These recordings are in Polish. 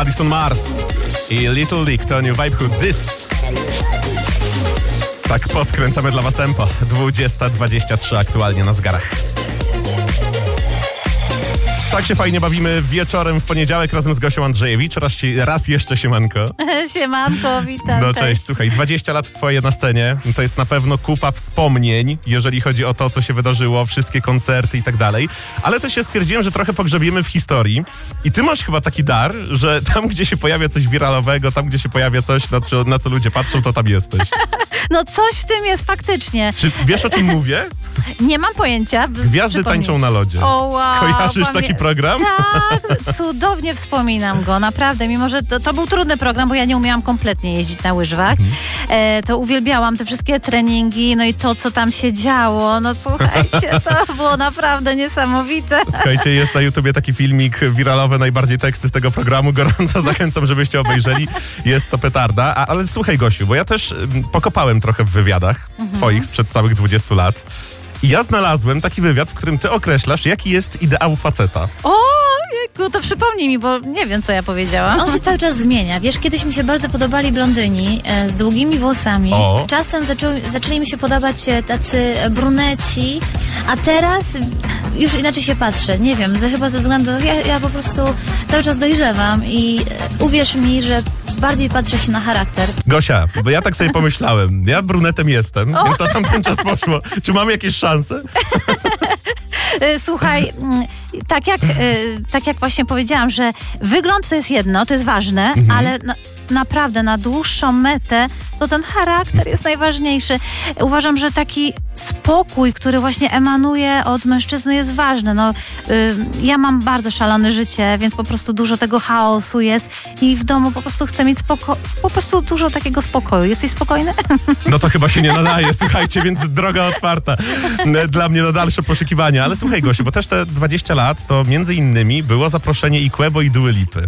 Madison Mars i Little League to New Vibe Who This. Tak podkręcamy dla was tempo. 20:23 aktualnie na zegarach. Tak się fajnie bawimy wieczorem w poniedziałek razem z Gosią Andrzejewicz. Raz jeszcze siemanko. Siemanko, witam. No cześć, słuchaj, 20 lat twoje na scenie. To jest na pewno kupa wspomnień, jeżeli chodzi o to, co się wydarzyło, wszystkie koncerty i tak dalej. Ale też się stwierdziłem, że trochę pogrzebiemy w historii. I ty masz chyba taki dar, że tam, gdzie się pojawia coś wiralowego, tam, gdzie się pojawia coś, na co ludzie patrzą, to tam jesteś. No coś w tym jest faktycznie. Czy wiesz, o czym mówię? Nie mam pojęcia. Gwiazdy tańczą na lodzie. O wow. Kojarzysz taki program? Tak, cudownie wspominam go, naprawdę. Mimo, że to był trudny program, bo ja nie umiałam kompletnie jeździć na łyżwach. To uwielbiałam te wszystkie treningi, no i to, co tam się działo. No słuchajcie, to było naprawdę niesamowite. Słuchajcie, jest na YouTubie taki filmik wiralowy, najbardziej teksty z tego programu. Gorąco zachęcam, żebyście obejrzeli. Jest to petarda. Ale słuchaj, Gosiu, bo ja też pokopałem trochę w wywiadach twoich sprzed całych 20 lat. I ja znalazłem taki wywiad, w którym ty określasz, jaki jest ideał faceta. O, jejku, to przypomnij mi, bo nie wiem, co ja powiedziałam. On się cały czas zmienia. Wiesz, kiedyś mi się bardzo podobali blondyni z długimi włosami. O. Czasem zaczęli mi się podobać tacy bruneci, a teraz już inaczej się patrzę. Nie wiem, chyba ze względu... Ja po prostu cały czas dojrzewam i uwierz mi, że bardziej patrzę się na charakter. Gosia, bo ja tak sobie pomyślałem, ja brunetem jestem, więc na tamten czas poszło. Czy mam jakieś szanse? Słuchaj, tak jak właśnie powiedziałam, że wygląd to jest jedno, to jest ważne, ale naprawdę na dłuższą metę to ten charakter jest najważniejszy. Uważam, że taki spokój, który właśnie emanuje od mężczyzny, jest ważny. No, ja mam bardzo szalone życie, więc po prostu dużo tego chaosu jest i w domu po prostu chcę mieć po prostu dużo takiego spokoju. Jesteś spokojny? No to chyba się nie nadaje, słuchajcie, więc droga otwarta dla mnie na dalsze poszukiwania. Ale słuchaj, Gosiu, bo też te 20 lat to między innymi było zaproszenie i Quebo i Dua Lipy.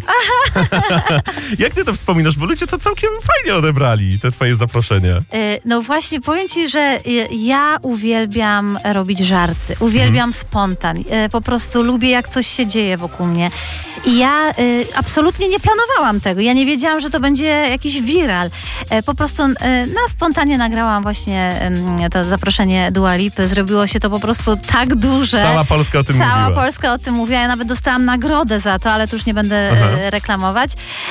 Jak ty to wspominasz? Bo ludzie to całkiem fajnie odebrali, te twoje zaproszenia. No właśnie, powiem ci, że ja uwielbiam robić żarty. Uwielbiam spontan. Po prostu lubię, jak coś się dzieje wokół mnie. I ja absolutnie nie planowałam tego. Ja nie wiedziałam, że to będzie jakiś viral. Po prostu na spontanie nagrałam właśnie to zaproszenie Dua Lipy. Zrobiło się to po prostu tak duże. Cała Polska o tym mówiła. Cała Polska o tym mówiła. Ja nawet dostałam nagrodę za to, ale tu już nie będę reklamować.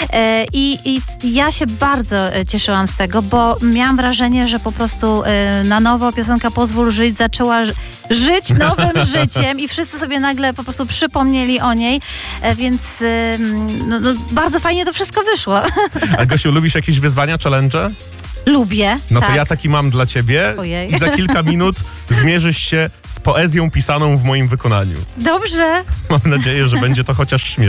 I ja się bardzo cieszyłam z tego, bo miałam wrażenie, że po prostu na nowo piosenka Pozwól Żyć zaczęła żyć nowym życiem i wszyscy sobie nagle po prostu przypomnieli o niej, więc bardzo fajnie to wszystko wyszło. A Gosiu, lubisz jakieś wyzwania, challenge? Lubię. No tak. to ja taki mam dla ciebie. Ojej. I za kilka minut zmierzysz się z poezją pisaną w moim wykonaniu. Dobrze. Mam nadzieję, że będzie to chociaż śmieszne.